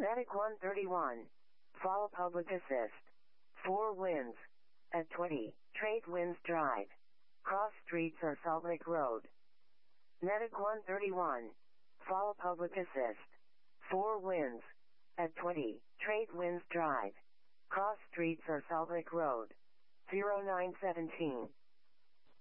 Medic 131. Fall Public Assist. 4 Winds. At 20. Trade Winds Drive. Cross Streets or Salt Lake Road. Medic 131. Fall Public Assist. 4 Winds. At 20. Trade Winds Drive. Cross Streets or Salt Lake Road. 0917.